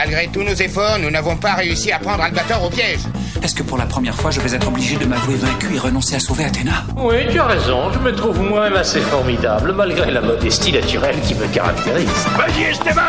Malgré tous nos efforts, nous n'avons pas réussi à prendre Albator au piège. Est-ce que pour la première fois, je vais être obligé de m'avouer vaincu et renoncer à sauver Athéna? Oui, tu as raison. Je me trouve moi-même assez formidable, malgré la modestie naturelle qui me caractérise. Vas-y, Esteban!